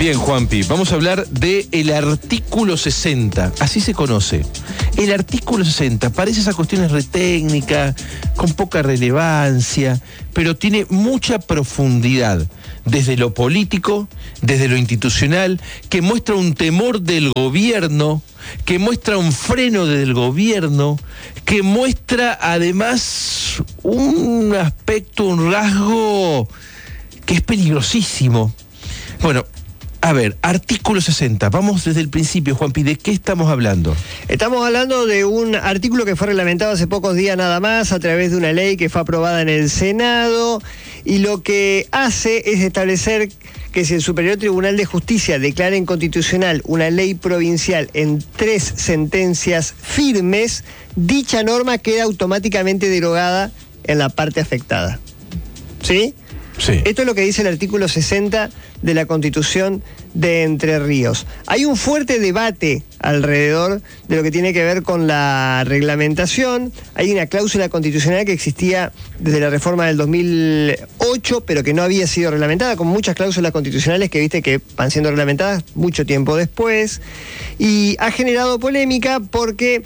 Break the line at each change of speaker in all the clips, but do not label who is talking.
Bien, Juanpi, vamos a hablar del artículo 60, así se conoce. El artículo 60 parece esa cuestión re técnica, con poca relevancia, pero tiene mucha profundidad, desde lo político, desde lo institucional, que muestra un temor del gobierno, que muestra un freno del gobierno, que muestra además un aspecto, un rasgo que es peligrosísimo. Bueno, a ver, artículo 60, vamos desde el principio, Juanpi, ¿de qué estamos hablando?
Estamos hablando de un artículo que fue reglamentado hace pocos días nada más a través de una ley que fue aprobada en el Senado, y lo que hace es establecer que si el Superior Tribunal de Justicia declara inconstitucional una ley provincial en 3 sentencias firmes, dicha norma queda automáticamente derogada en la parte afectada. ¿Sí?
Sí.
Esto es lo que dice el artículo 60 de la Constitución de Entre Ríos. Hay un fuerte debate alrededor de lo que tiene que ver con la reglamentación. Hay una cláusula constitucional que existía desde la reforma del 2008, pero que no había sido reglamentada, como muchas cláusulas constitucionales que viste que van siendo reglamentadas mucho tiempo después. Y ha generado polémica porque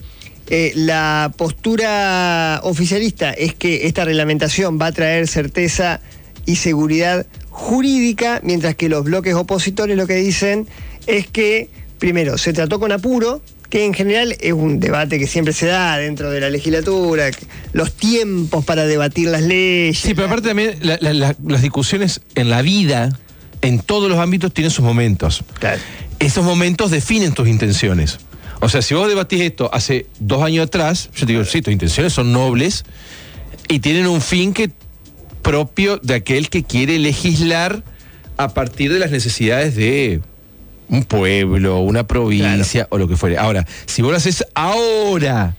la postura oficialista es que esta reglamentación va a traer certeza y seguridad jurídica, mientras que los bloques opositores lo que dicen es que, primero, se trató con apuro, que en general es un debate que siempre se da dentro de la legislatura, los tiempos para debatir las leyes.
Sí, pero aparte también las discusiones en la vida, en todos los ámbitos, tienen sus momentos.
Claro.
Esos momentos definen tus intenciones. O sea, si vos debatís esto hace 2 años atrás, yo te digo, sí, tus intenciones son nobles y tienen un fin que propio de aquel que quiere legislar a partir de las necesidades de un pueblo, una provincia, claro, o lo que fuere. Ahora, si vos lo haces ahora,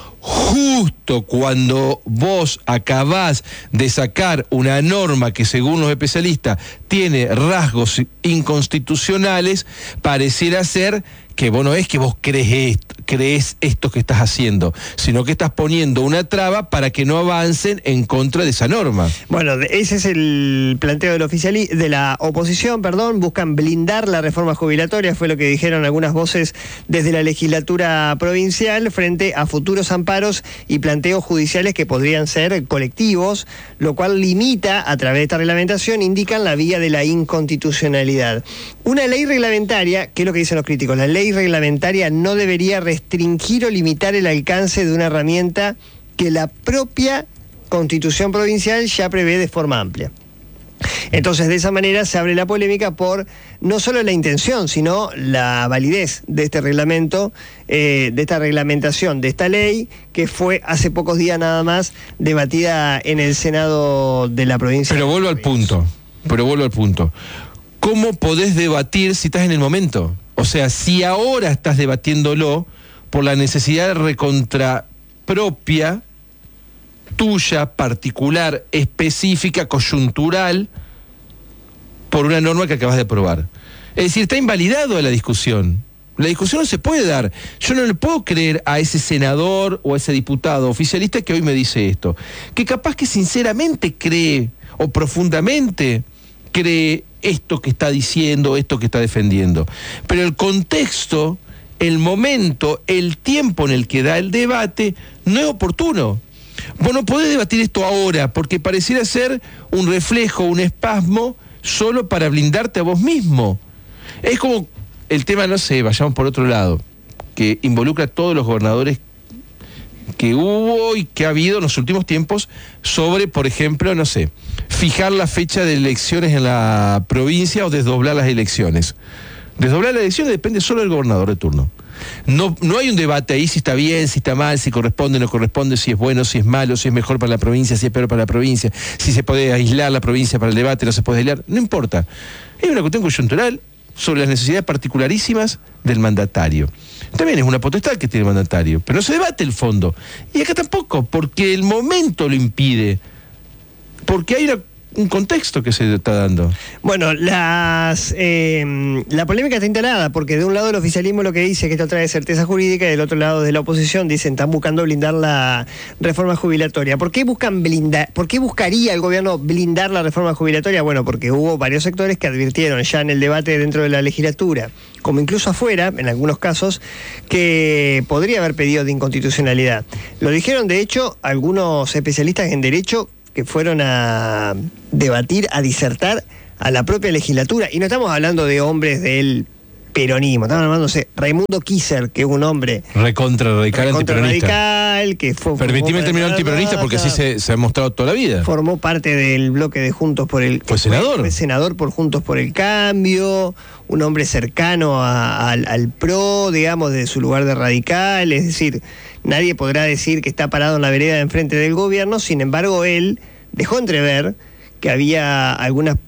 justo cuando vos acabás de sacar una norma que según los especialistas tiene rasgos inconstitucionales, pareciera ser que vos no es que vos crees esto que estás haciendo, sino que estás poniendo una traba para que no avancen en contra de esa norma.
Bueno, ese es el planteo de la oposición, buscan blindar la reforma jubilatoria, fue lo que dijeron algunas voces desde la legislatura provincial, frente a futuros amparos y planteos judiciales que podrían ser colectivos, lo cual limita, a través de esta reglamentación, indican la vía de la inconstitucionalidad. Una ley reglamentaria, ¿qué es lo que dicen los críticos? La ley reglamentaria no debería restringir o limitar el alcance de una herramienta que la propia Constitución provincial ya prevé de forma amplia. Entonces, de esa manera se abre la polémica por no solo la intención, sino la validez de este reglamento, de esta reglamentación, de esta ley, que fue hace pocos días nada más debatida en el Senado de la provincia.
Pero vuelvo al punto. ¿Cómo podés debatir si estás en el momento? O sea, si ahora estás debatiéndolo por la necesidad recontra propia, tuya, particular, específica, coyuntural, por una norma que acabas de aprobar. Es decir, está invalidado la discusión. La discusión no se puede dar. Yo no le puedo creer a ese senador o a ese diputado oficialista que hoy me dice esto, que capaz que sinceramente cree o profundamente cree esto que está diciendo, esto que está defendiendo. Pero el contexto, el momento, el tiempo en el que da el debate no es oportuno. Vos no podés debatir esto ahora porque pareciera ser un reflejo, un espasmo solo para blindarte a vos mismo. Es como el tema, no sé, vayamos por otro lado, que involucra a todos los gobernadores que hubo y que ha habido en los últimos tiempos sobre, por ejemplo, no sé, fijar la fecha de elecciones en la provincia o desdoblar las elecciones. Desdoblar las elecciones depende solo del gobernador de turno. No hay un debate ahí si está bien, si está mal, si corresponde, no corresponde, si es bueno, si es malo, si es mejor para la provincia, si es peor para la provincia, si se puede aislar la provincia para el debate, no se puede aislar, no importa. Es una cuestión coyuntural sobre las necesidades particularísimas del mandatario. También es una potestad que tiene el mandatario, pero no se debate el fondo. Y acá tampoco, porque el momento lo impide. Porque hay un contexto que se está dando.
Bueno, la polémica está instalada porque de un lado el oficialismo lo que dice que esto trae certeza jurídica y del otro lado de la oposición dicen están buscando blindar la reforma jubilatoria. ¿Por qué buscaría el gobierno blindar la reforma jubilatoria? Bueno, porque hubo varios sectores que advirtieron ya en el debate dentro de la legislatura, como incluso afuera, en algunos casos, que podría haber pedido de inconstitucionalidad. Lo dijeron, de hecho, algunos especialistas en derecho que fueron a debatir, a disertar a la propia legislatura. Y no estamos hablando de hombres del peronismo, estamos hablando de Raimundo Kisser, que es un hombre
recontra
radical, que fue...
Permitime el término antiperonista porque así se ha mostrado toda la vida.
Formó parte del bloque de Juntos por el...
Fue senador.
Fue senador por Juntos por el Cambio, un hombre cercano al PRO, digamos, de su lugar de radical, es decir, nadie podrá decir que está parado en la vereda de enfrente del gobierno. Sin embargo, él dejó entrever que había algunos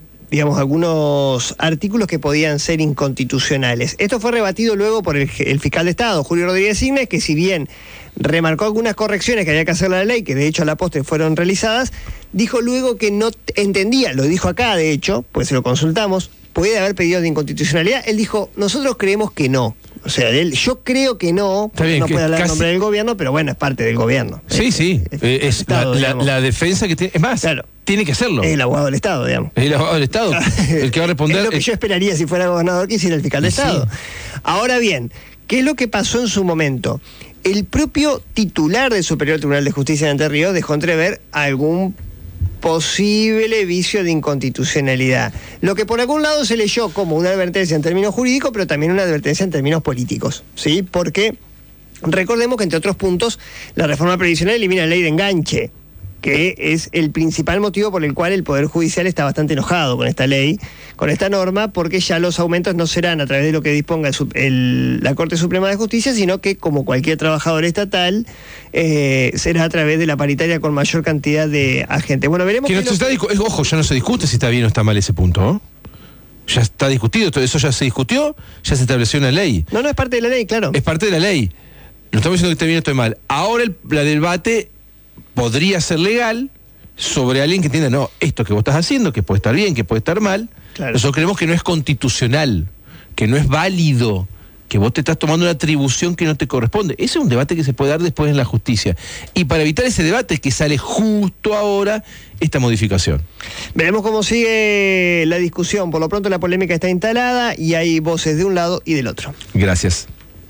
artículos que podían ser inconstitucionales. Esto fue rebatido luego por el fiscal de Estado, Julio Rodríguez Ignes, que si bien remarcó algunas correcciones que había que hacerle a la ley, que de hecho a la postre fueron realizadas, dijo luego que no entendía, lo dijo acá de hecho, pues se lo consultamos, puede haber pedido de inconstitucionalidad. Él dijo, nosotros creemos que no. O sea, yo creo que no, porque no puede hablar en nombre del gobierno, pero bueno, es parte del gobierno.
Sí, es la defensa que tiene. Es más, claro, tiene que hacerlo.
Es el abogado del Estado, digamos.
Es el abogado del Estado, el que va a responder.
Es lo que yo esperaría si fuera gobernador que hiciera el fiscal de Estado. Ahora bien, ¿qué es lo que pasó en su momento? El propio titular del Superior Tribunal de Justicia de Entre Ríos dejó entrever algún posible vicio de inconstitucionalidad. Lo que por algún lado se leyó como una advertencia en términos jurídicos, pero también una advertencia en términos políticos, ¿sí? Porque recordemos que, entre otros puntos, la reforma previsional elimina la ley de enganche, que es el principal motivo por el cual el Poder Judicial está bastante enojado con esta ley, con esta norma, porque ya los aumentos no serán a través de lo que disponga la Corte Suprema de Justicia, sino que, como cualquier trabajador estatal, será a través de la paritaria con mayor cantidad de agentes. Bueno, veremos.
Ojo, ya no se discute si está bien o está mal ese punto, ¿no? Ya está discutido, todo eso ya se discutió, ya se estableció una ley.
No, es parte de la ley, claro.
Es parte de la ley. No estamos diciendo que esté bien o esté mal. Ahora el debate podría ser legal sobre alguien que entienda, no, esto que vos estás haciendo, que puede estar bien, que puede estar mal, claro. Nosotros creemos que no es constitucional, que no es válido, que vos te estás tomando una atribución que no te corresponde. Ese es un debate que se puede dar después en la justicia. Y para evitar ese debate es que sale justo ahora esta modificación.
Veremos cómo sigue la discusión. Por lo pronto la polémica está instalada y hay voces de un lado y del otro.
Gracias.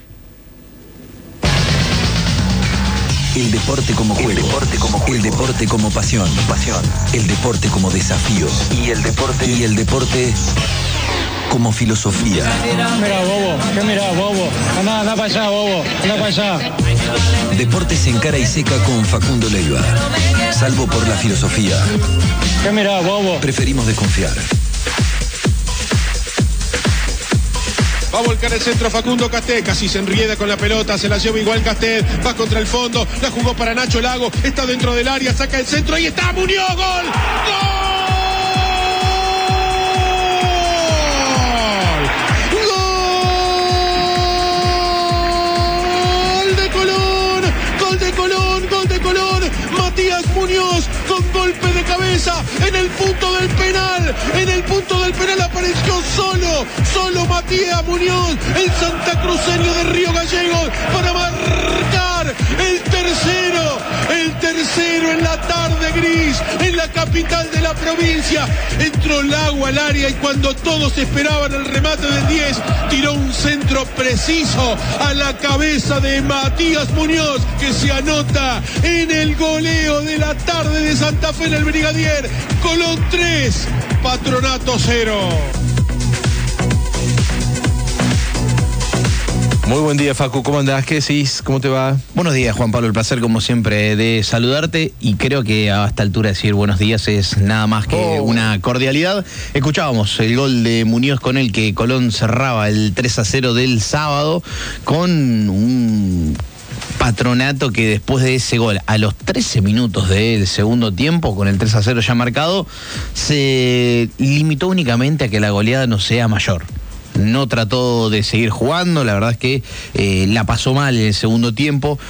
El deporte como juego. El deporte como pasión. El deporte como desafío. Y el deporte como filosofía.
Mira, bobo. ¿Qué mira, bobo? Anda para allá, bobo. Anda para allá.
Deportes en cara y seca con Facundo Leiva. Salvo por la filosofía.
¿Qué mira, bobo?
Preferimos desconfiar.
Va a volcar el centro Facundo Castet, casi se enrieda con la pelota, se la lleva igual Castet, va contra el fondo, la jugó para Nacho Lago, está dentro del área, saca el centro, ahí está Muñoz, ¡gol! ¡Gol de Colón! Matías Muñoz con golpe de cabeza en el punto del penal. En el punto del penal apareció solo Matías Muñoz, el santacruceño de Río Gallegos, para marcar el tercero en la tarde gris, en la capital de la provincia. Entró Lago al área y cuando todos esperaban el remate del 10, tiró un centro preciso a la cabeza de Matías Muñoz, que se anota en el goleo de la tarde de Santa Fe en el Brigadier. Colón 3, Patronato 0.
Muy buen día, Facu, ¿cómo andás? ¿Qué decís? ¿Cómo te va?
Buenos días, Juan Pablo, el placer como siempre de saludarte, y creo que a esta altura decir buenos días es nada más que una cordialidad. Escuchábamos el gol de Muñoz con el que Colón cerraba el 3-0 del sábado, con un Patronato que después de ese gol, a los 13 minutos del segundo tiempo, con el 3-0 ya marcado, se limitó únicamente a que la goleada no sea mayor. No trató de seguir jugando, la verdad es que la pasó mal en el segundo tiempo.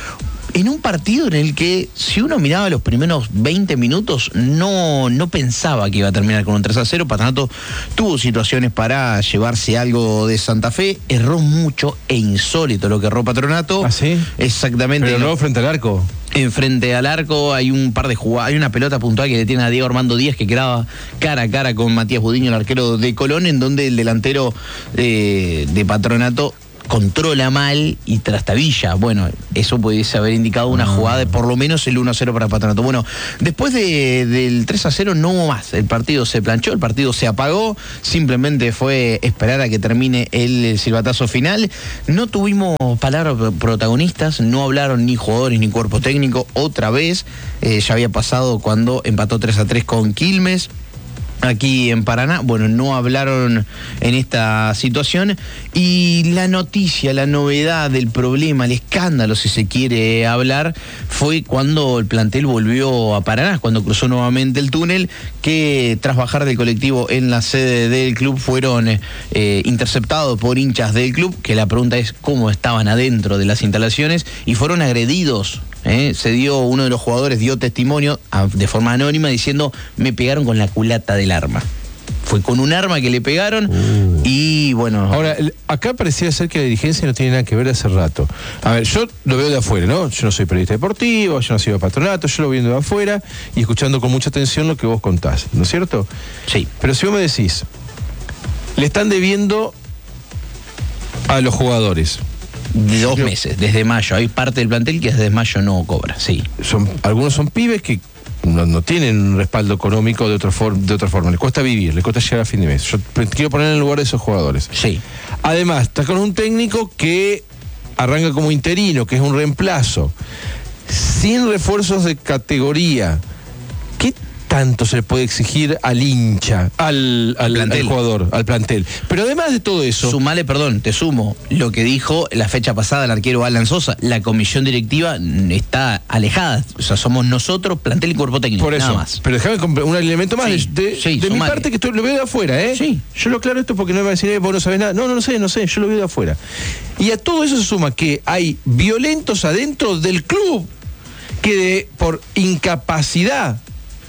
en un partido en el que, si uno miraba los primeros 20 minutos, no pensaba que iba a terminar con un 3-0. Patronato tuvo situaciones para llevarse algo de Santa Fe, erró mucho e insólito lo que erró Patronato.
¿Ah, sí?
Exactamente.
Pero no frente al arco.
Frente al arco hay un par de jugadas, hay una pelota puntual que le tiene a Diego Armando Díaz, que quedaba cara a cara con Matías Budiño, el arquero de Colón, en donde el delantero de Patronato controla mal y trastabilla. Bueno, eso pudiese haber indicado una jugada de por lo menos el 1-0 para Patronato. Bueno, después del 3-0 no hubo más. El partido se planchó, el partido se apagó. Simplemente fue esperar a que termine el silbatazo final. No tuvimos palabras protagonistas, no hablaron ni jugadores ni cuerpo técnico. Otra vez, ya había pasado cuando empató 3-3 con Quilmes. Aquí en Paraná, bueno, no hablaron en esta situación, y la noticia, la novedad del problema, el escándalo, si se quiere hablar, fue cuando el plantel volvió a Paraná, cuando cruzó nuevamente el túnel, que tras bajar del colectivo en la sede del club fueron interceptados por hinchas del club, que la pregunta es cómo estaban adentro de las instalaciones, y fueron agredidos. Se dio, uno de los jugadores dio testimonio de forma anónima diciendo: me pegaron con la culata del arma. Fue con un arma que le pegaron y bueno.
Ahora, acá parecía ser que la dirigencia no tiene nada que ver hace rato. A ver, yo lo veo de afuera, ¿no? Yo no soy periodista deportivo, yo no soy de Patronato, yo lo veo de afuera y escuchando con mucha atención lo que vos contás, ¿no es cierto?
Sí.
Pero si vos me decís, le están debiendo a los jugadores
2 meses, desde mayo. Hay parte del plantel que desde mayo no cobra, sí.
Algunos son pibes que no tienen un respaldo económico de otra forma. Les cuesta vivir, les cuesta llegar a fin de mes. Yo quiero poner en el lugar de esos jugadores.
Sí.
Además, está con un técnico que arranca como interino, que es un reemplazo, sin refuerzos de categoría. ¿Qué tanto se le puede exigir al hincha, al jugador, al plantel? Pero además de todo eso...
Sumale, perdón, te sumo lo que dijo la fecha pasada el arquero Alan Sosa. La comisión directiva está alejada. O sea, somos nosotros, plantel y cuerpo técnico.
Por eso,
nada más.
Pero déjame un elemento más de mi parte, que lo veo de afuera, ¿eh?
Sí.
Yo lo aclaro esto porque no me va a decir, vos no sabés nada. No sé, yo lo veo de afuera. Y a todo eso se suma que hay violentos adentro del club que por incapacidad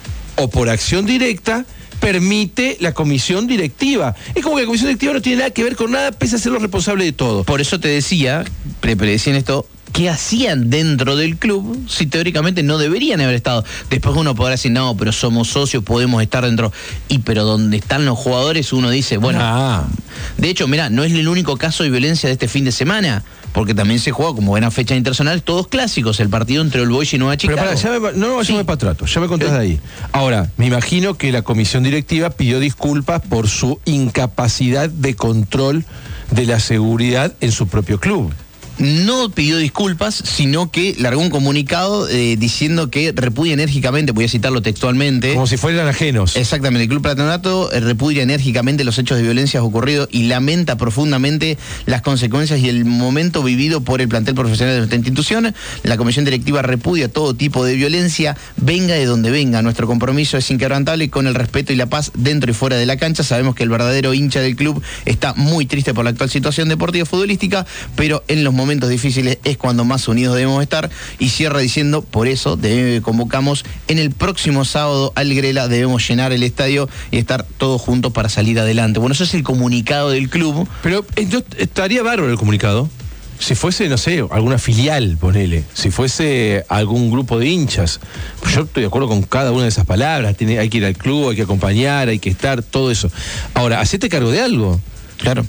o por acción directa permite la comisión directiva. Es como que la comisión directiva no tiene nada que ver con nada, pese a ser los responsables de todo.
Por eso te decía, predecían esto, ¿qué hacían dentro del club si teóricamente no deberían haber estado? Después uno podrá decir, no, pero somos socios, podemos estar dentro. Pero donde están los jugadores, uno dice, bueno... De hecho, mirá, no es el único caso de violencia de este fin de semana, porque también se jugó como buena fecha internacional, todos clásicos, el partido entre Old Boys y Nueva Chicago.
Pero no vayamos para atrás, ya me contás de ahí. Ahora, me imagino que la comisión directiva pidió disculpas por su incapacidad de control de la seguridad en su propio club.
No pidió disculpas, sino que largó un comunicado diciendo que repudia enérgicamente, voy a citarlo textualmente.
Como si fueran ajenos.
Exactamente, el Club Patronato repudia enérgicamente los hechos de violencia ocurridos y lamenta profundamente las consecuencias y el momento vivido por el plantel profesional de nuestra institución. La comisión directiva repudia todo tipo de violencia, venga de donde venga. Nuestro compromiso es inquebrantable con el respeto y la paz dentro y fuera de la cancha. Sabemos que el verdadero hincha del club está muy triste por la actual situación deportiva y futbolística, pero en los momentos difíciles es cuando más unidos debemos estar. Y cierra diciendo, por eso convocamos en el próximo sábado al Grela, debemos llenar el estadio y estar todos juntos para salir adelante. Bueno, eso es el comunicado del club.
Pero estaría bárbaro el comunicado si fuese, no sé, alguna filial, ponele, si fuese algún grupo de hinchas. Pues yo estoy de acuerdo con cada una de esas palabras. Hay que ir al club, hay que acompañar, hay que estar, todo eso. Ahora, hacete cargo de algo.
Claro.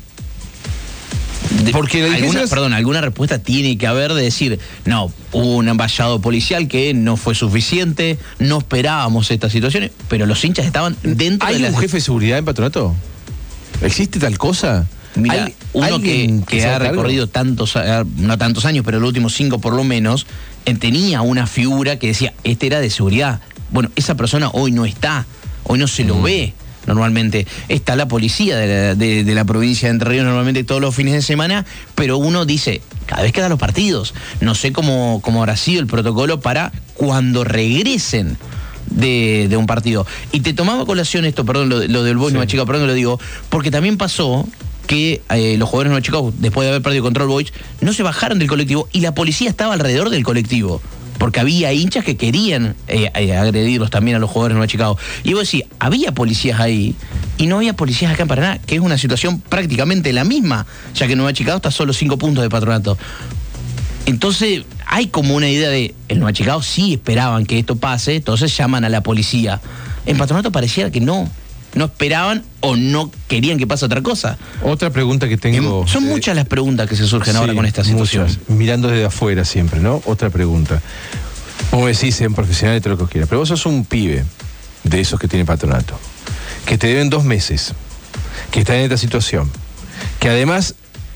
Porque alguna respuesta tiene que haber de decir, no, hubo un vallado policial que no fue suficiente, no esperábamos estas situaciones, pero los hinchas estaban dentro de
¿Hay un jefe de seguridad en Patronato? ¿Existe tal cosa?
Mira, uno que ha recorrido no tantos años, pero los últimos 5 por lo menos, tenía una figura que decía, este era de seguridad. Bueno, esa persona hoy no está, hoy no se lo ve. Normalmente está la policía de la provincia de Entre Ríos normalmente todos los fines de semana, pero uno dice, cada vez que dan los partidos, no sé cómo habrá sido el protocolo para cuando regresen de un partido. Y te tomaba colación esto, perdón, lo del Boy Nueva Chica, perdón, lo digo, porque también pasó que los jugadores de Nueva Chicago, después de haber perdido contra All Boys, no se bajaron del colectivo y la policía estaba alrededor del colectivo. Porque había hinchas que querían agredirlos también a los jugadores de Nueva Chicago. Y vos decís, había policías ahí y no había policías acá en Paraná, que es una situación prácticamente la misma, ya que Nueva Chicago está a solo 5 puntos de Patronato. Entonces hay como una idea de, el Nueva Chicago sí esperaban que esto pase, entonces llaman a la policía. En Patronato pareciera que no esperaban o no querían que pase otra cosa.
Otra pregunta que tengo...
Son muchas las preguntas que se surgen ahora con esta situación.
Muchas, mirando desde afuera siempre, ¿no? Otra pregunta. Como decís, sean profesionales, todo lo que quieras, pero vos sos un pibe de esos que tiene Patronato, que te deben 2 meses, que está en esta situación, que además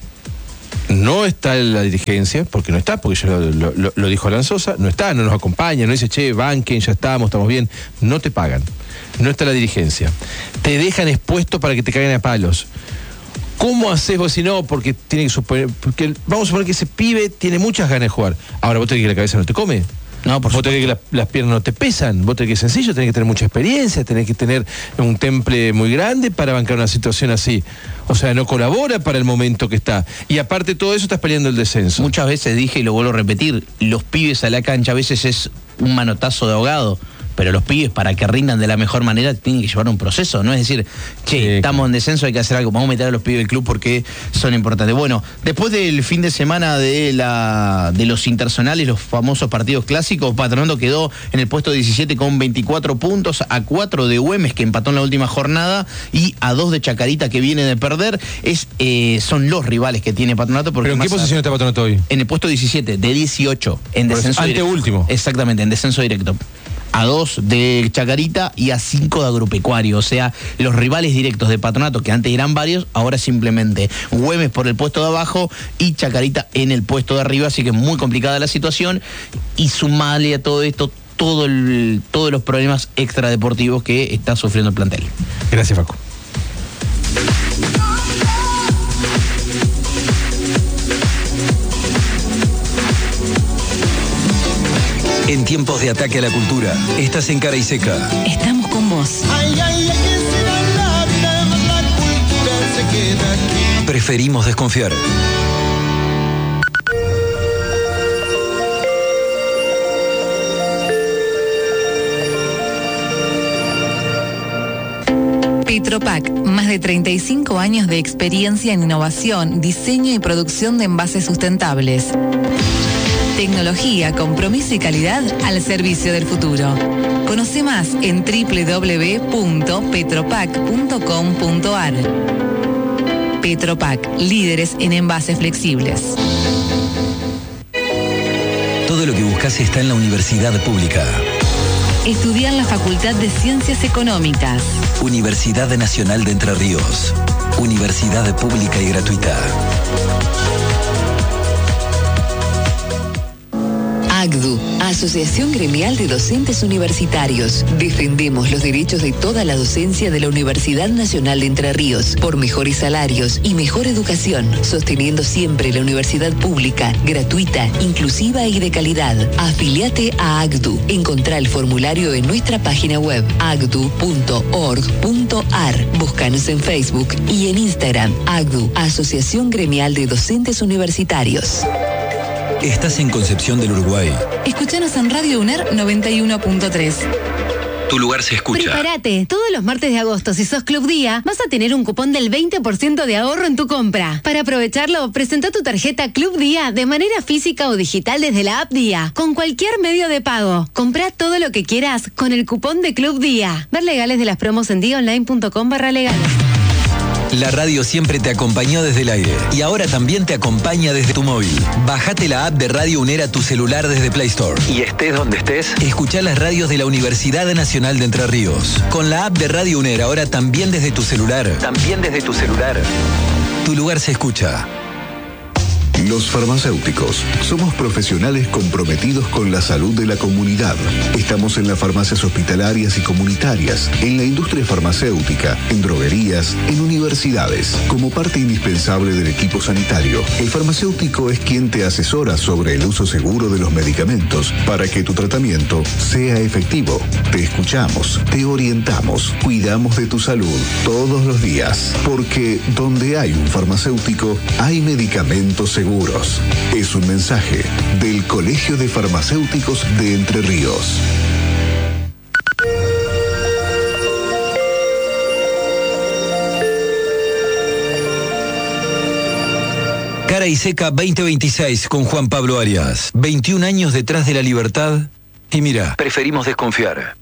no está en la dirigencia, porque ya lo dijo Alan Sosa, no nos acompaña, no dice, che, banquen, ya estamos bien, no te pagan. No está la dirigencia. Te dejan expuesto para que te caigan a palos. ¿Cómo haces vos si no? Porque tiene que suponer, porque vamos a suponer que ese pibe tiene muchas ganas de jugar. Ahora, ¿vos tenés que la cabeza no te come?
No, por
vos tenés que las piernas no te pesan. Vos tenés que es sencillo, tenés que tener mucha experiencia, tenés que tener un temple muy grande para bancar una situación así. O sea, no colabora para el momento que está. Y aparte de todo eso, estás peleando el descenso.
Muchas veces dije, y lo vuelvo a repetir, los pibes a la cancha a veces es un manotazo de ahogado. Pero los pibes, para que rindan de la mejor manera, tienen que llevar un proceso. No es decir, che, estamos en descenso, hay que hacer algo. Vamos a meter a los pibes del club porque son importantes. Bueno, después del fin de semana de los interzonales, los famosos partidos clásicos, Patronato quedó en el puesto 17 con 24 puntos, a 4 de Güemes, que empató en la última jornada, y a 2 de Chacarita, que viene de perder. Son los rivales que tiene Patronato.
¿Pero en qué posición está Patronato hoy?
En el puesto 17, de 18, en descenso directo.
Anteúltimo.
Exactamente, en descenso directo. A 2 de Chacarita y a 5 de Agropecuario. O sea, los rivales directos de Patronato, que antes eran varios, ahora simplemente Güemes por el puesto de abajo y Chacarita en el puesto de arriba. Así que es muy complicada la situación. Y sumarle a todo esto todos los problemas extradeportivos que está sufriendo el plantel.
Gracias, Facu.
En tiempos de ataque a la cultura, estás en Cara y Seca.
Estamos con vos.
Preferimos desconfiar.
Petropac, más de 35 años de experiencia en innovación, diseño y producción de envases sustentables. Tecnología, compromiso y calidad al servicio del futuro. Conoce más en www.petropac.com.ar. Petropac, líderes en envases flexibles.
Todo lo que buscas está en la Universidad Pública.
Estudia en la Facultad de Ciencias Económicas.
Universidad Nacional de Entre Ríos. Universidad pública y gratuita.
AGDU, Asociación Gremial de Docentes Universitarios. Defendemos los derechos de toda la docencia de la Universidad Nacional de Entre Ríos por mejores salarios y mejor educación, sosteniendo siempre la universidad pública, gratuita, inclusiva y de calidad. Afiliate a AGDU. Encontrá el formulario en nuestra página web agdu.org.ar. Búscanos en Facebook y en Instagram. AGDU, Asociación Gremial de Docentes Universitarios.
Estás en Concepción del Uruguay.
Escúchanos en Radio UNER 91.3.
Tu lugar se escucha.
Prepárate, todos los martes de agosto, si sos Club Día, vas a tener un cupón del 20% de ahorro en tu compra. Para aprovecharlo, presenta tu tarjeta Club Día de manera física o digital desde la app Día, con cualquier medio de pago. Comprá todo lo que quieras con el cupón de Club Día. Ver legales de las promos en diaonline.com/legales.
La radio siempre te acompañó desde el aire y ahora también te acompaña desde tu móvil. Bájate la app de Radio UNER a tu celular desde Play Store. Y estés donde estés, escuchá las radios de la Universidad Nacional de Entre Ríos. Con la app de Radio UNER ahora también desde tu celular. Tu lugar se escucha.
Los farmacéuticos somos profesionales comprometidos con la salud de la comunidad. Estamos en las farmacias hospitalarias y comunitarias, en la industria farmacéutica, en droguerías, en universidades. Como parte indispensable del equipo sanitario, el farmacéutico es quien te asesora sobre el uso seguro de los medicamentos para que tu tratamiento sea efectivo. Te escuchamos, te orientamos, cuidamos de tu salud todos los días, porque donde hay un farmacéutico, hay medicamentos seguros. Es un mensaje del Colegio de Farmacéuticos de Entre Ríos.
Cara y Seca 2026 con Juan Pablo Arias. 21 años detrás de la libertad y mira, preferimos desconfiar.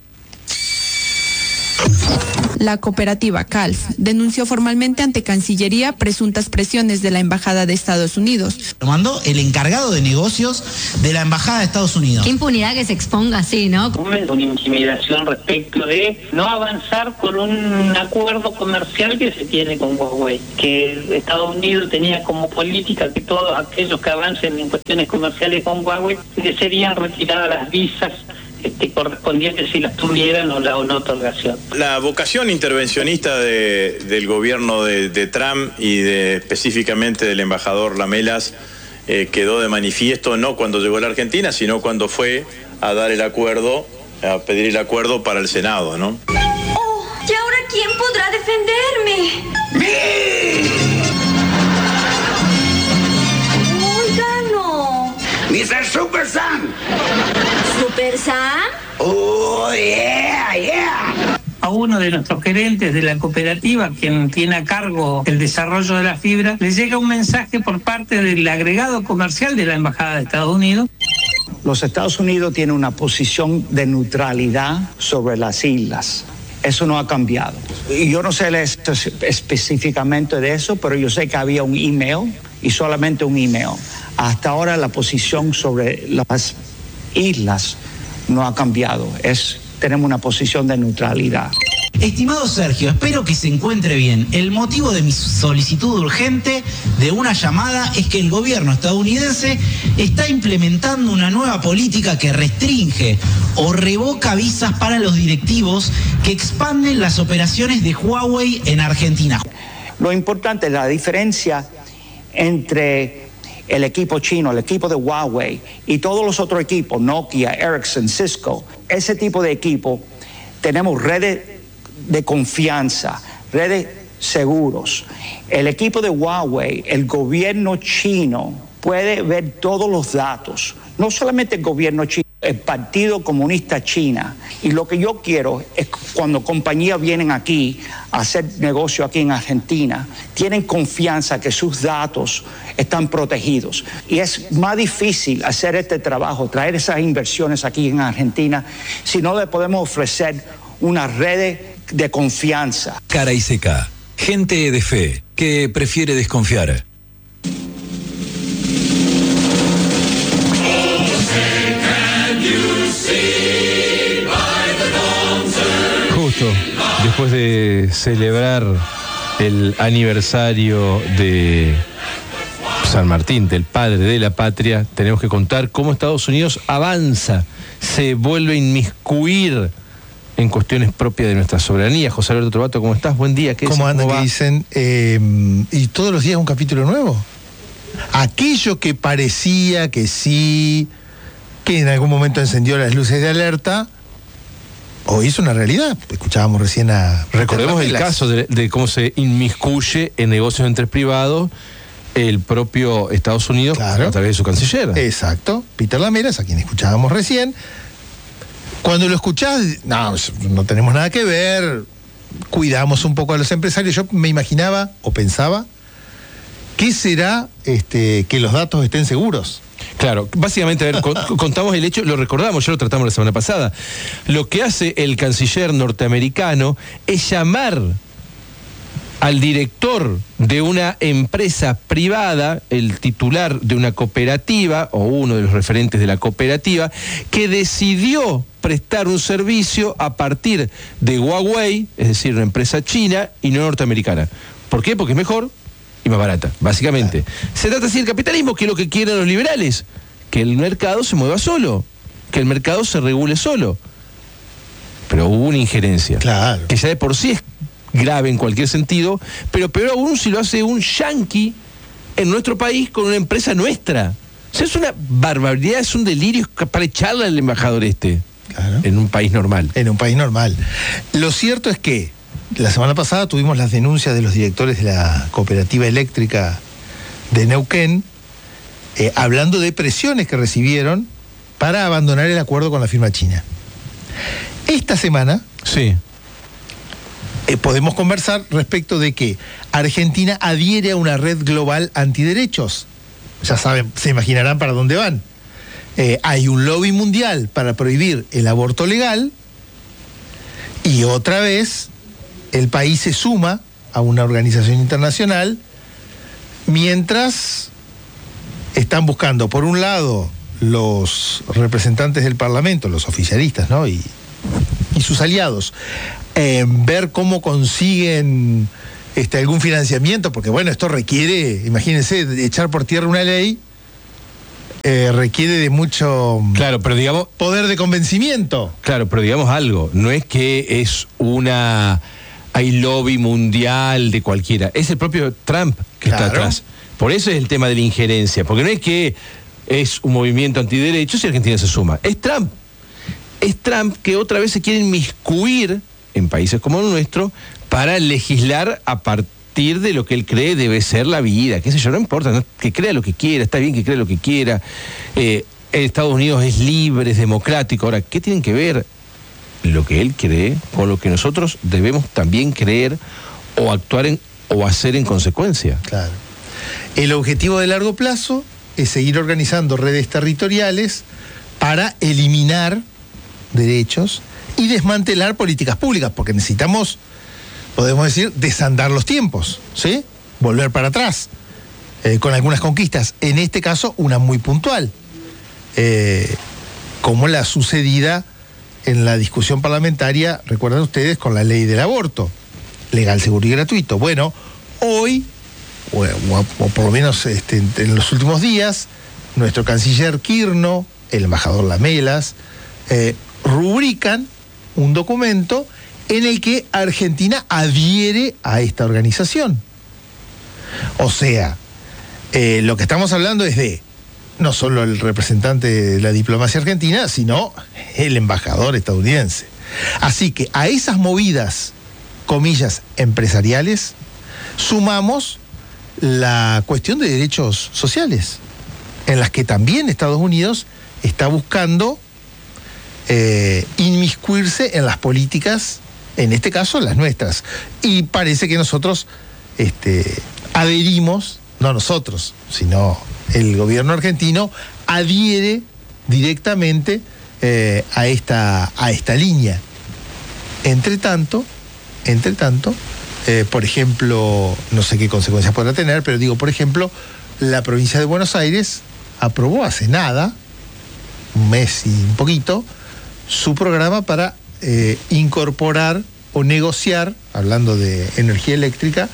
La cooperativa CALF denunció formalmente ante Cancillería presuntas presiones de la Embajada de Estados Unidos.
Lo mandó el encargado de negocios de la Embajada de Estados Unidos.
Qué impunidad que se exponga así, ¿no?
Una intimidación respecto de no avanzar con un acuerdo comercial que se tiene con Huawei, que Estados Unidos tenía como política que todos aquellos que avancen en cuestiones comerciales con Huawei le serían retiradas las visas correspondientes si las tuvieran o la no otorgación.
La vocación intervencionista del gobierno de Trump y específicamente del embajador Lamelas quedó de manifiesto no cuando llegó a la Argentina, sino cuando fue a dar el acuerdo, a pedir el acuerdo para el Senado, ¿no?
¡Oh! ¿Y ahora quién podrá defenderme? ¡Oiga, no!
¡Mr. Super Sam!
¿Super Sam?
¡Oh, yeah, yeah!
A uno de nuestros gerentes de la cooperativa, quien tiene a cargo el desarrollo de la fibra, le llega un mensaje por parte del agregado comercial de la Embajada de Estados Unidos.
Los Estados Unidos tienen una posición de neutralidad sobre las islas. Eso no ha cambiado. Yo no sé específicamente de eso, pero yo sé que había un email y solamente un email. Hasta ahora la posición sobre las islas no ha cambiado. Tenemos una posición de neutralidad.
Estimado Sergio, espero que se encuentre bien. El motivo de mi solicitud urgente de una llamada es que el gobierno estadounidense está implementando una nueva política que restringe o revoca visas para los directivos que expanden las operaciones de Huawei en Argentina.
Lo importante es la diferencia entre el equipo chino, el equipo de Huawei y todos los otros equipos, Nokia, Ericsson, Cisco. Ese tipo de equipo, tenemos redes de confianza, redes seguros. El equipo de Huawei, el gobierno chino puede ver todos los datos, no solamente el gobierno chino, el Partido Comunista China. Y lo que yo quiero es cuando compañías vienen aquí a hacer negocio aquí en Argentina, tienen confianza que sus datos están protegidos. Y es más difícil hacer este trabajo, traer esas inversiones aquí en Argentina, si no le podemos ofrecer una red de confianza.
Cara y Seca, gente de fe que prefiere desconfiar.
Justo después de celebrar el aniversario de San Martín, del padre de la patria, tenemos que contar cómo Estados Unidos avanza, se vuelve a inmiscuir en cuestiones propias de nuestra soberanía. José Alberto Trovato, ¿cómo estás? Buen día.
¿Cómo andan? ¿Qué dicen? ¿Y todos los días un capítulo nuevo? Aquello que parecía que sí, que en algún momento encendió las luces de alerta, hoy es una realidad. Escuchábamos recién a...
Recordemos el caso de cómo se inmiscuye en negocios entre privados el propio Estados Unidos, claro, a través de su canciller.
Exacto, Peter Lamelas, a quien escuchábamos recién. Cuando lo escuchás, no tenemos nada que ver, cuidamos un poco a los empresarios. Yo me imaginaba o pensaba, ¿qué será que los datos estén seguros?
Claro, básicamente, a ver, contamos el hecho, lo recordamos, ya lo tratamos la semana pasada. Lo que hace el canciller norteamericano es llamar al director de una empresa privada, el titular de una cooperativa o uno de los referentes de la cooperativa, que decidió prestar un servicio a partir de Huawei, es decir, una empresa china y no norteamericana. ¿Por qué? Porque es mejor, y más barata, básicamente. Se trata así del capitalismo, que es lo que quieren los liberales, que el mercado se mueva solo, que el mercado se regule solo. Pero hubo una injerencia, que ya de por sí es grave en cualquier sentido, pero peor aún si lo hace un yanqui en nuestro país con una empresa nuestra. O sea, es una barbaridad, es un delirio para echarle al embajador en un país normal.
En un país normal. Lo cierto es que la semana pasada tuvimos las denuncias de los directores de la cooperativa eléctrica de Neuquén, hablando de presiones que recibieron para abandonar el acuerdo con la firma china. Esta semana podemos conversar respecto de que Argentina adhiere a una red global antiderechos. Ya saben, se imaginarán para dónde van. Hay un lobby mundial para prohibir el aborto legal y otra vez el país se suma a una organización internacional mientras están buscando, por un lado, los representantes del Parlamento, los oficialistas, ¿no? y sus aliados, ver cómo consiguen algún financiamiento, porque bueno, esto requiere, imagínense, echar por tierra una ley, requiere de mucho poder de convencimiento.
Claro, pero digamos algo, no es que es hay lobby mundial de cualquiera, es el propio Trump que está atrás. Por eso es el tema de la injerencia, porque no es que es un movimiento antiderechos y Argentina se suma, es Trump. Es Trump que otra vez se quiere inmiscuir en países como el nuestro para legislar a partir de lo que él cree debe ser la vida, qué sé yo, no importa, ¿no? Que crea lo que quiera, está bien que crea lo que quiera. Estados Unidos es libre, es democrático. Ahora, ¿qué tienen que ver lo que él cree con lo que nosotros debemos también creer o actuar o hacer en consecuencia?
Claro. El objetivo de largo plazo es seguir organizando redes territoriales para eliminar derechos y desmantelar políticas públicas, porque necesitamos, podemos decir, desandar los tiempos, ¿sí? Volver para atrás, con algunas conquistas, en este caso una muy puntual, como la sucedida en la discusión parlamentaria, recuerdan ustedes, con la ley del aborto, legal, seguro y gratuito. Bueno, hoy, o por lo menos en los últimos días, nuestro canciller Kirchner, el embajador Lamelas, rubrican un documento en el que Argentina adhiere a esta organización. O sea, lo que estamos hablando es de no solo el representante de la diplomacia argentina, sino el embajador estadounidense. Así que a esas movidas, comillas, empresariales, sumamos la cuestión de derechos sociales, en las que también Estados Unidos está buscando inmiscuirse en las políticas, en este caso las nuestras. Y parece que nosotros adherimos, no nosotros, sino el gobierno argentino adhiere directamente a esta línea. Entre tanto, por ejemplo, no sé qué consecuencias podrá tener, pero digo, por ejemplo, la provincia de Buenos Aires aprobó hace nada, un mes y un poquito, su programa para incorporar o negociar, hablando de energía eléctrica,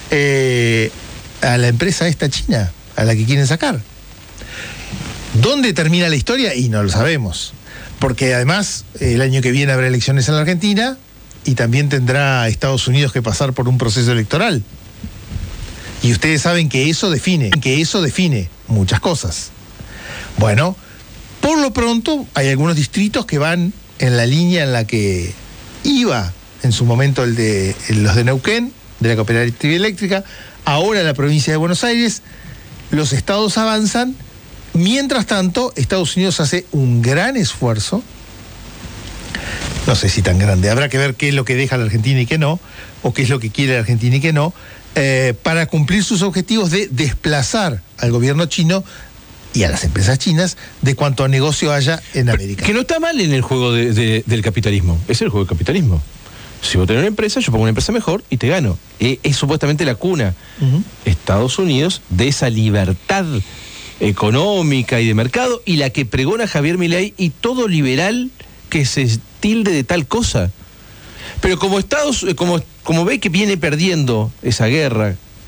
a la empresa esta china, a la que quieren sacar. ¿Dónde termina la historia? Y no lo sabemos, porque además el año que viene habrá elecciones en la Argentina y también tendrá Estados Unidos que pasar por un proceso electoral. Y ustedes saben que eso define muchas cosas. Bueno, por lo pronto hay algunos distritos que van en la línea en la que iba en su momento los de Neuquén, de la cooperativa eléctrica, ahora la provincia de Buenos Aires. Los estados avanzan, mientras tanto Estados Unidos hace un gran esfuerzo, no sé si tan grande, habrá que ver qué es lo que deja la Argentina y qué no, o qué es lo que quiere la Argentina y qué no, para cumplir sus objetivos de desplazar al gobierno chino y a las empresas chinas de cuanto a negocio haya en América.
Que no está mal en el juego del capitalismo, es el juego del capitalismo. Si vos tenés una empresa, yo pongo una empresa mejor y te gano. Es supuestamente la cuna, Estados Unidos, de esa libertad económica y de mercado, y la que pregona Javier Milei y todo liberal que se tilde de tal cosa. Pero como ve que viene perdiendo esa guerra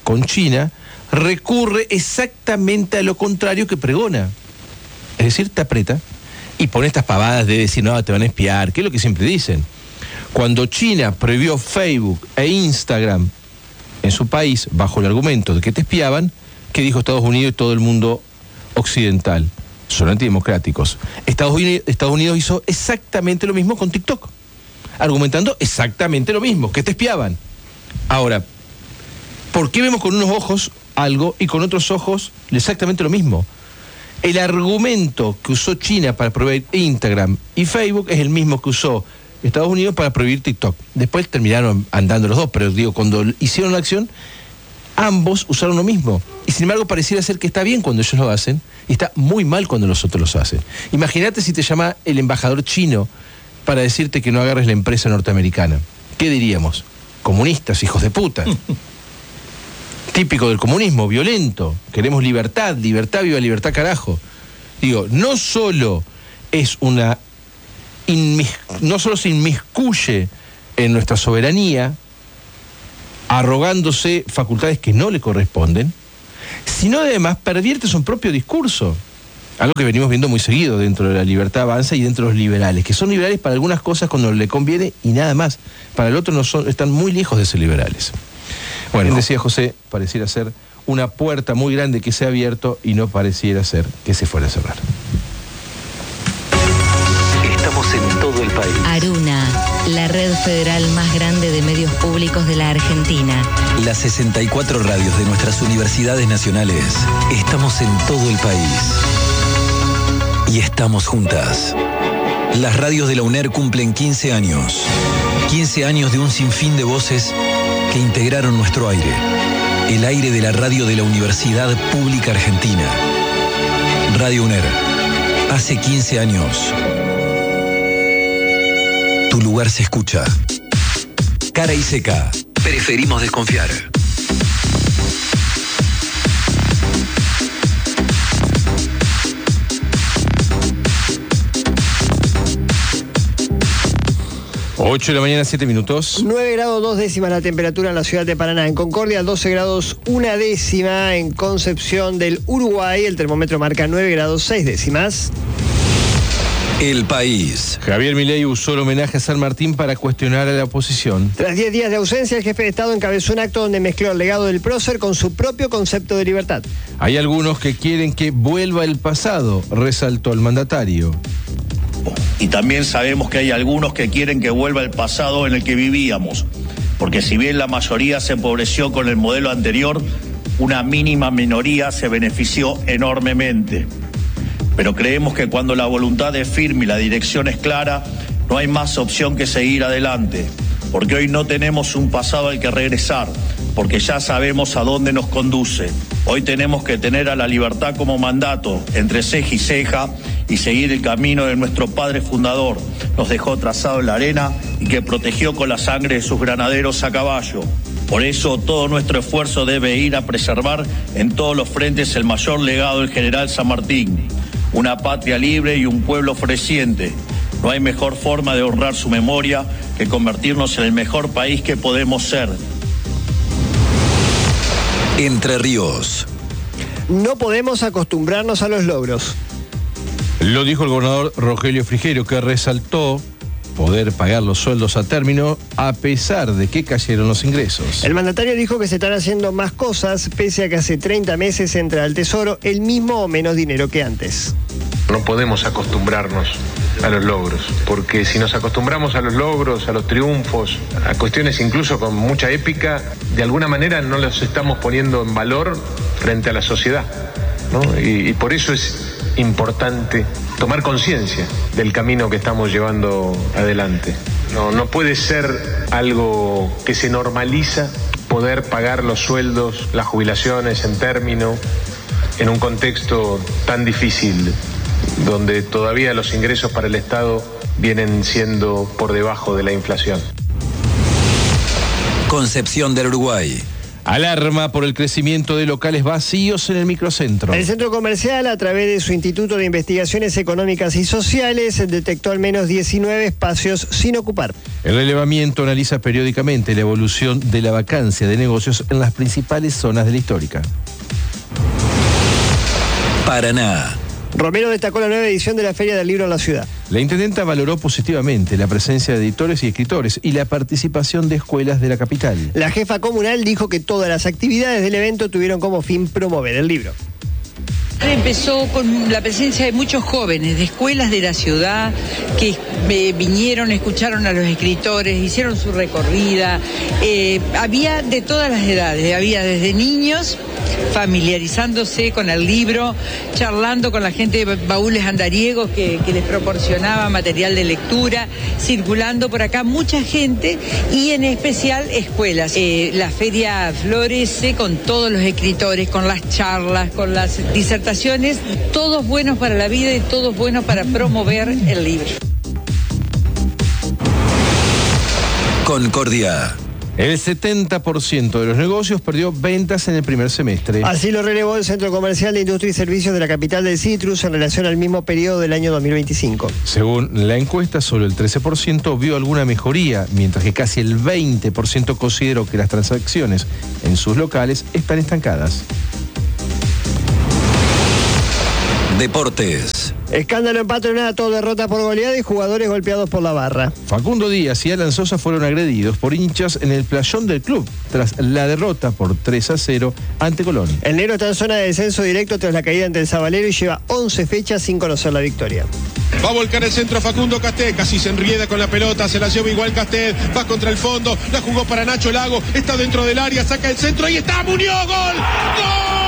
con China, recurre exactamente a lo contrario que pregona. Es decir, te aprieta y pone estas pavadas de decir, no, te van a espiar, que es lo que siempre dicen. Cuando China prohibió Facebook e Instagram en su país, bajo el argumento de que te espiaban, ¿qué dijo Estados Unidos y todo el mundo occidental? Son antidemocráticos. Estados Unidos hizo exactamente lo mismo con TikTok, argumentando exactamente lo mismo, que te espiaban. Ahora, ¿por qué vemos con unos ojos algo y con otros ojos exactamente lo mismo? El argumento que usó China para prohibir Instagram y Facebook es el mismo que usó Estados Unidos para prohibir TikTok. Después terminaron andando los dos, pero digo, cuando hicieron la acción, ambos usaron lo mismo. Y sin embargo pareciera ser que está bien cuando ellos lo hacen y está muy mal cuando los otros lo hacen. Imagínate si te llama el embajador chino para decirte que no agarres la empresa norteamericana. ¿Qué diríamos? Comunistas, hijos de puta. Típico del comunismo, violento. Queremos libertad, libertad, viva libertad, carajo. Digo, no solo es una... no solo se inmiscuye en nuestra soberanía, arrogándose facultades que no le corresponden, sino además pervierte su propio discurso. Algo que venimos viendo muy seguido dentro de la Libertad Avanza y dentro de los liberales, que son liberales para algunas cosas cuando le conviene y nada más. Para el otro no son, están muy lejos de ser liberales. Bueno, decía José, pareciera ser una puerta muy grande que se ha abierto y no pareciera ser que se fuera a cerrar.
Estamos en todo el país.
Aruna, la red federal más grande de medios públicos de la Argentina.
Las 64 radios de nuestras universidades nacionales. Estamos en todo el país. Y estamos juntas. Las radios de la UNER cumplen 15 años. 15 años de un sinfín de voces que integraron nuestro aire. El aire de la radio de la Universidad Pública Argentina. Radio UNER. Hace 15 años. Tu lugar se escucha. Cara y seca. Preferimos desconfiar.
Ocho de la mañana, 7 minutos.
9 grados 2 décimas la temperatura en la ciudad de Paraná. En Concordia, 12 grados 1 décima. En Concepción del Uruguay, el termómetro marca 9 grados 6 décimas.
El país.
Javier Milei usó el homenaje a San Martín para cuestionar a la oposición.
Tras 10 días de ausencia, el jefe de Estado encabezó un acto donde mezcló el legado del prócer con su propio concepto de libertad.
Hay algunos que quieren que vuelva el pasado, resaltó el mandatario.
Y también sabemos que hay algunos que quieren que vuelva el pasado en el que vivíamos, porque si bien la mayoría se empobreció con el modelo anterior, una mínima minoría se benefició enormemente. Pero creemos que cuando la voluntad es firme y la dirección es clara, no hay más opción que seguir adelante, porque hoy no tenemos un pasado al que regresar, porque ya sabemos a dónde nos conduce. Hoy tenemos que tener a la libertad como mandato, entre ceja y ceja, y seguir el camino de nuestro padre fundador. Nos dejó trazado en la arena y que protegió con la sangre de sus granaderos a caballo. Por eso todo nuestro esfuerzo debe ir a preservar en todos los frentes el mayor legado del general San Martín. Una patria libre y un pueblo floreciente. No hay mejor forma de honrar su memoria que convertirnos en el mejor país que podemos ser.
Entre Ríos.
No podemos acostumbrarnos a los logros.
Lo dijo el gobernador Rogelio Frigerio, que resaltó poder pagar los sueldos a término a pesar de que cayeron los ingresos.
El mandatario dijo que se están haciendo más cosas, pese a que hace 30 meses entra al Tesoro el mismo o menos dinero que antes.
No podemos acostumbrarnos a los logros, porque si nos acostumbramos a los logros, a los triunfos, a cuestiones incluso con mucha épica, de alguna manera no los estamos poniendo en valor frente a la sociedad, ¿no? Y por eso es importante tomar conciencia del camino que estamos llevando adelante. No puede ser algo que se normaliza poder pagar los sueldos, las jubilaciones en término, en un contexto tan difícil, donde todavía los ingresos para el Estado vienen siendo por debajo de la inflación.
Concepción del Uruguay.
Alarma por el crecimiento de locales vacíos en el microcentro.
El centro comercial, a través de su Instituto de Investigaciones Económicas y Sociales, detectó al menos 19 espacios sin ocupar.
El relevamiento analiza periódicamente la evolución de la vacancia de negocios en las principales zonas de la histórica.
Paraná.
Romero destacó la nueva edición de la Feria del Libro en la ciudad.
La intendenta valoró positivamente la presencia de editores y escritores y la participación de escuelas de la capital.
La jefa comunal dijo que todas las actividades del evento tuvieron como fin promover el libro.
Empezó con la presencia de muchos jóvenes de escuelas de la ciudad que vinieron, escucharon a los escritores, hicieron su recorrida. Había de todas las edades, había desde niños familiarizándose con el libro, charlando con la gente de baúles andariegos que les proporcionaba material de lectura, circulando por acá mucha gente y en especial escuelas. La feria florece con todos los escritores, con las charlas, con las disertaciones, todos buenos para la vida y todos buenos para promover el libro.
Concordia.
El 70% de los negocios perdió ventas en el primer semestre.
Así lo relevó el Centro Comercial de Industria y Servicios de la capital del Citrus en relación al mismo periodo del año 2025.
Según la encuesta, solo el 13% vio alguna mejoría, mientras que casi el 20% consideró que las transacciones en sus locales están estancadas.
Deportes.
Escándalo en Patronato, derrota por goleada y jugadores golpeados por la barra.
Facundo Díaz y Alan Sosa fueron agredidos por hinchas en el playón del club tras la derrota por 3-0 ante Colón.
El negro está en zona de descenso directo tras la caída ante el Zabalero y lleva 11 fechas sin conocer la victoria.
Va a volcar el centro Facundo Castet, casi se enrieda con la pelota, se la lleva igual Castet, va contra el fondo, la jugó para Nacho Lago, está dentro del área, saca el centro, ahí está, Muñoz, gol, ¡gol!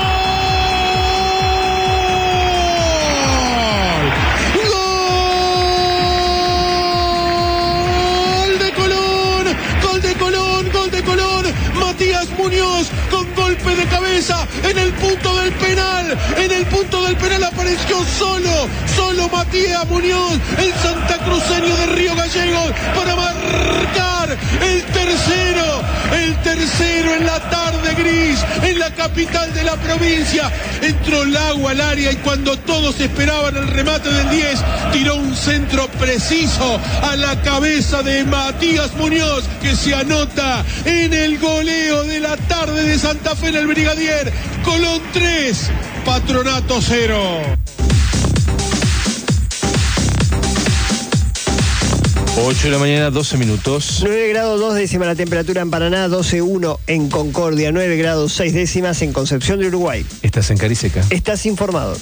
Matías Muñoz con golpe de cabeza en el punto del penal. En el punto del penal apareció solo Matías Muñoz, el santacruceño de Río Gallegos, para marcar el tercero en la tarde gris, en la capital de la provincia. Entró Lago al área y cuando todos esperaban el remate del 10, tiró un centro preciso a la cabeza de Matías Muñoz, que se anota en el goleo de la tarde de Santa Fe en el Brigadier. Colón 3, Patronato 0.
Ocho de la mañana, 12 minutos.
9 grados 2 décimas la temperatura en Paraná, 12,1 en Concordia, 9 grados 6 décimas en Concepción de Uruguay.
Estás en Cariseca.
Estás informado.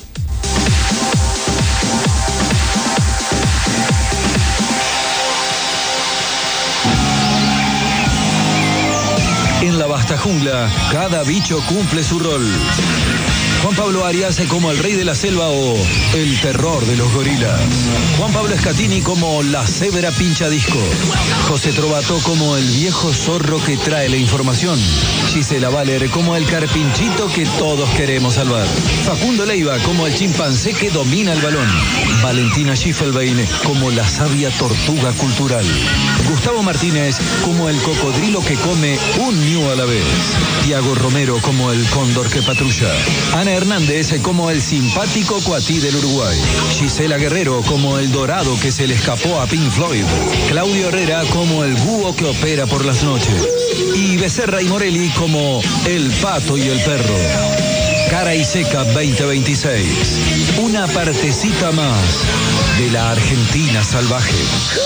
En la vasta jungla, cada bicho cumple su rol. Juan Pablo Arias como el rey de la selva o el terror de los gorilas. Juan Pablo Escatini como la cebra pincha disco. José Trovato como el viejo zorro que trae la información. Gisela Valer como el carpinchito que todos queremos salvar. Facundo Leiva como el chimpancé que domina el balón. Valentina Schiffelbein como la sabia tortuga cultural. Gustavo Martínez como el cocodrilo que come un ñu a la vez. Tiago Romero como el cóndor que patrulla. Ana Hernández como el simpático cuatí del Uruguay. Gisela Guerrero como el dorado que se le escapó a Pink Floyd. Claudio Herrera como el búho que opera por las noches. Y Becerra y Morelli como el pato y el perro. Cara y Seca 2026. Una partecita más de la Argentina salvaje.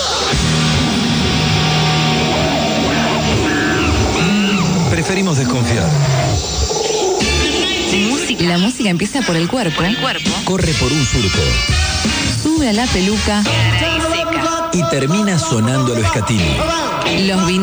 Preferimos desconfiar.
La música empieza por el cuerpo.
Corre por un surco.
Sube a la peluca.
Y termina sonando a lo Escatini.
Los